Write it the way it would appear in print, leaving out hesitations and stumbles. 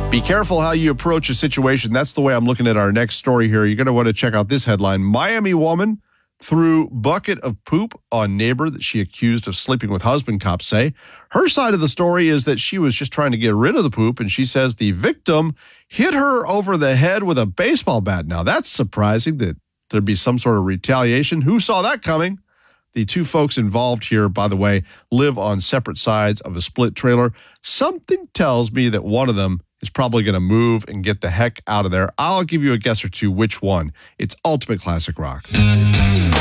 Be careful how you approach a situation. That's the way I'm looking at our next story here. You're going to want to check out this headline. Miami woman threw bucket of poop on neighbor that she accused of sleeping with husband, cops say. Her side of the story is that she was just trying to get rid of the poop, and she says the victim hit her over the head with a baseball bat. Now, that's surprising that there'd be some sort of retaliation. Who saw that coming? The two folks involved here, by the way, live on separate sides of a split trailer. Something tells me that one of them is probably going to move and get the heck out of there. I'll give you a guess or two which one. It's Ultimate Classic Rock.